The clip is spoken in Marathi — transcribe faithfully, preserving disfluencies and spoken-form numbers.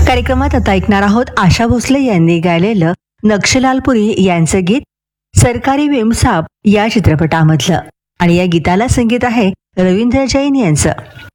कार्यक्रमात आता ऐकणार आहोत आशा भोसले यांनी गायलेलं नक्षलालपुरी यांचं गीत सरकारी वेमसाप या चित्रपटामधलं, आणि या गीताला संगीत आहे रवींद्र जैन यांचं.